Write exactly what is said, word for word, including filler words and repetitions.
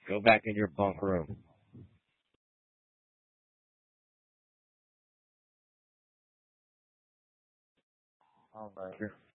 Go back in your bunk room. All right.